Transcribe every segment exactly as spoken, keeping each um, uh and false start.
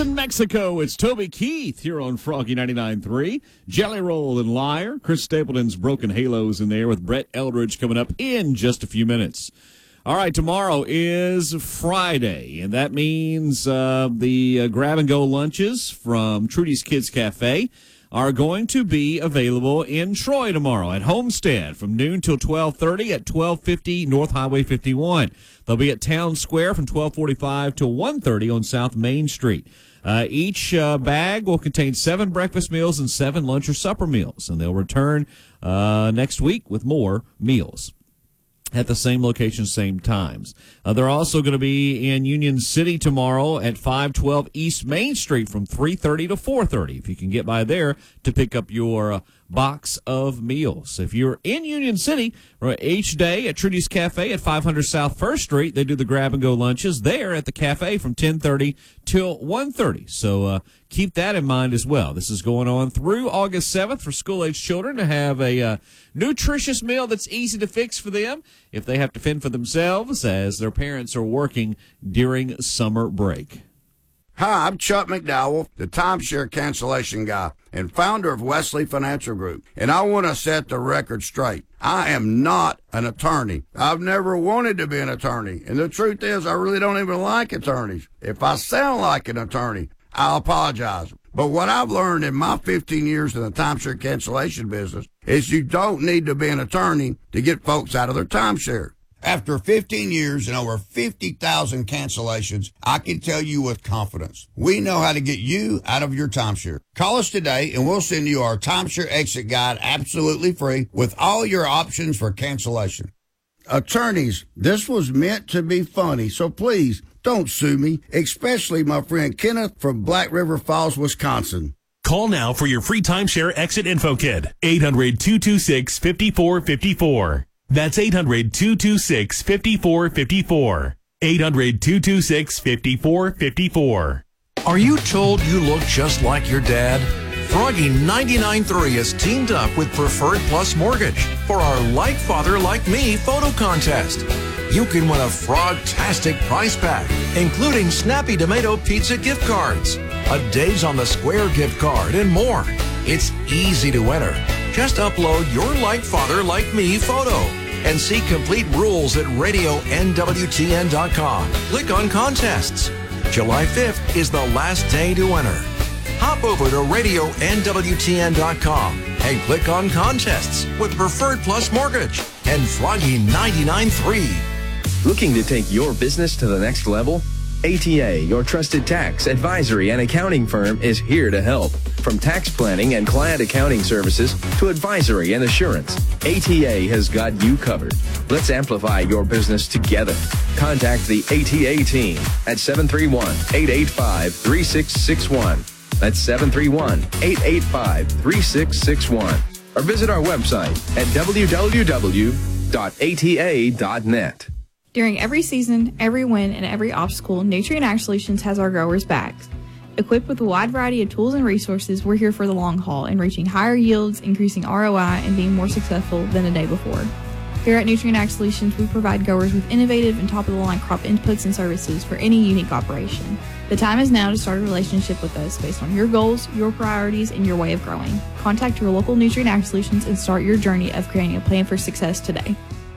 in Mexico. It's Toby Keith here on Froggy ninety-nine point three. Jelly Roll and Liar. Chris Stapleton's Broken Halos in there with Brett Eldridge coming up in just a few minutes. All right, tomorrow is Friday, and that means uh, the uh, grab-and-go lunches from Trudy's Kids Cafe are going to be available in Troy tomorrow at Homestead from noon till twelve thirty at twelve fifty North Highway fifty-one. They'll be at Town Square from twelve forty-five to one thirty on South Main Street. Uh, each uh, bag will contain seven breakfast meals and seven lunch or supper meals, and they'll return uh, next week with more meals at the same location, same times. Uh, they're also going to be in Union City tomorrow at five twelve East Main Street from three thirty to four thirty, if you can get by there to pick up your uh, box of meals. If you're in Union City, each day at Trudy's Cafe at five hundred South First Street, they do the grab-and-go lunches there at the cafe from ten thirty till one thirty. So uh, keep that in mind as well. This is going on through August seventh for school-age children to have a uh, nutritious meal that's easy to fix for them if they have to fend for themselves as their parents are working during summer break. Hi, I'm Chuck McDowell, the timeshare cancellation guy and founder of Wesley Financial Group, and I want to set the record straight. I am not an attorney. I've never wanted to be an attorney, and the truth is I really don't even like attorneys. If I sound like an attorney, I'll apologize. But what I've learned in my fifteen years in the timeshare cancellation business is you don't need to be an attorney to get folks out of their timeshare. After fifteen years and over fifty thousand cancellations, I can tell you with confidence, we know how to get you out of your timeshare. Call us today and we'll send you our timeshare exit guide absolutely free with all your options for cancellation. Attorneys, this was meant to be funny, so please don't sue me, especially my friend Kenneth from Black River Falls, Wisconsin. Call now for your free timeshare exit info kit. eight hundred, two two six, five four five four. That's eight hundred, two two six, five four five four. eight hundred, two two six, five four five four. Are you told you look just like your dad? Froggy ninety-nine point three has teamed up with Preferred Plus Mortgage for our Like Father Like Me photo contest. You can win a frog-tastic prize pack, including Snappy Tomato Pizza gift cards, a Days on the Square gift card, and more. It's easy to enter. Just upload your Like Father Like Me photo and see complete rules at radio N W T N dot com. Click on Contests. July fifth is the last day to enter. Hop over to radio N W T N dot com and click on Contests with Preferred Plus Mortgage and Froggy ninety-nine point three. Looking to take your business to the next level? A T A, your trusted tax, advisory, and accounting firm, is here to help. From tax planning and client accounting services to advisory and assurance, A T A has got you covered. Let's amplify your business together. Contact the A T A team at seven three one, eight eight five, three six six one. That's seven three one, eight eight five, three six six one. Or visit our website at w w w dot a t a dot net. During every season, every win, and every obstacle, Nutrient Ag Solutions has our growers' backs. Equipped with a wide variety of tools and resources, we're here for the long haul in reaching higher yields, increasing R O I, and being more successful than the day before. Here at Nutrient Ag Solutions, we provide growers with innovative and top-of-the-line crop inputs and services for any unique operation. The time is now to start a relationship with us based on your goals, your priorities, and your way of growing. Contact your local Nutrient Ag Solutions and start your journey of creating a plan for success today.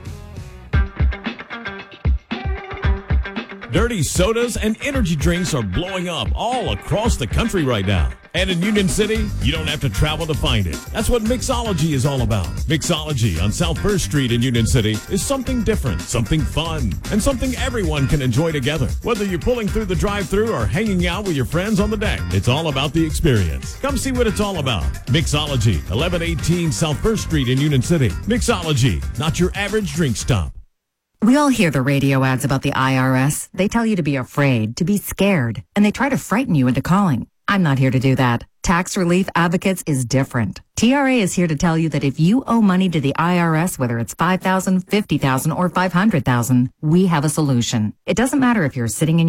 Dirty sodas and energy drinks are blowing up all across the country right now. And in Union City, you don't have to travel to find it. That's what Mixology is all about. Mixology on South First Street in Union City is something different, something fun, and something everyone can enjoy together. Whether you're pulling through the drive-thru or hanging out with your friends on the deck, it's all about the experience. Come see what it's all about. Mixology, eleven eighteen South First Street in Union City. Mixology, not your average drink stop. We all hear the radio ads about the I R S. They tell you to be afraid, to be scared, and they try to frighten you into calling. I'm not here to do that. Tax Relief Advocates is different. T R A is here to tell you that if you owe money to the I R S, whether it's five thousand dollars, fifty thousand dollars, or five hundred thousand dollars, we have a solution. It doesn't matter if you're sitting in your